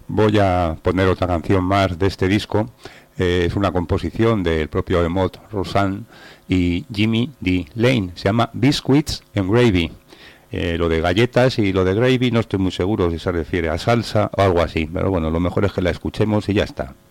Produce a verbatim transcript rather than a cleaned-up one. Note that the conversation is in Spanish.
voy a poner otra canción más de este disco. Eh, es una composición del propio Emmett Rosan y Jimmy D. Lane. Se llama Biscuits and Gravy. Eh, lo de galletas y lo de gravy no estoy muy seguro si se refiere a salsa o algo así, pero bueno, lo mejor es que la escuchemos y ya está.